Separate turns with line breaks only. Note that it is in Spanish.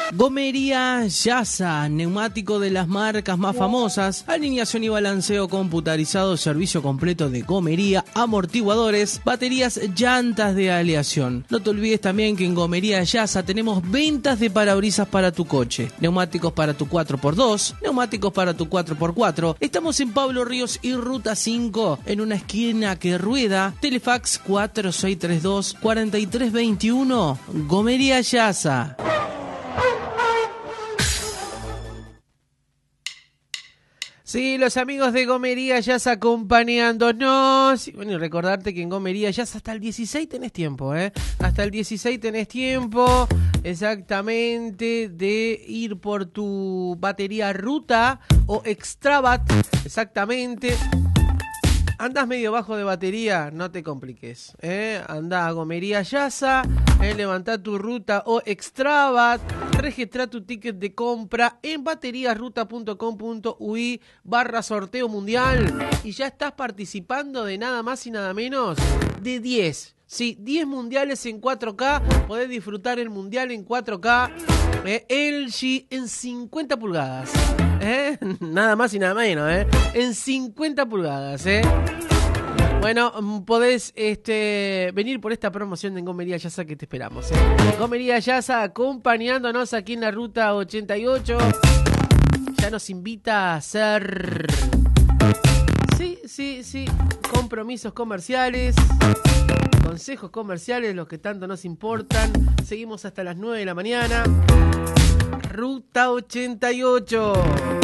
Gomería Yasa, neumático de las marcas más famosas, alineación y balanceo computarizado, servicio completo de gomería, amortiguadores, baterías, llantas de aleación. No te olvides también que en Gomería Yasa tenemos ventas de parabrisas para tu coche, neumáticos para tu 4x2, neumáticos para tu 4x4. Estamos en Pablo Ríos y Ruta 5, en una esquina que rueda. Telefax 4632-4321. Gomería Yasa. Sí, los amigos de Gomería Yasa acompañándonos. Y bueno, y recordarte que en Gomería Yasa hasta el 16 tenés tiempo, Hasta el 16 tenés tiempo, exactamente, de ir por tu batería Ruta o Extravat, exactamente. Andás medio bajo de batería, no te compliques, Andá a Gomería Yasa, levantá tu Ruta o Extravat, registrá tu ticket de compra en bateriasruta.com.ui/sorteo mundial y ya estás participando de nada más y nada menos de 10. Sí, 10 mundiales en 4K, podés disfrutar el mundial en 4K, LG en 50 pulgadas, nada más y nada menos, en 50 pulgadas, Bueno, podés venir por esta promoción de Gomería Yasa que te esperamos, Gomería Yasa acompañándonos aquí en la Ruta 88, ya nos invita a hacer, sí, compromisos comerciales, consejos comerciales, los que tanto nos importan. Seguimos hasta las 9 de la mañana. Ruta 88.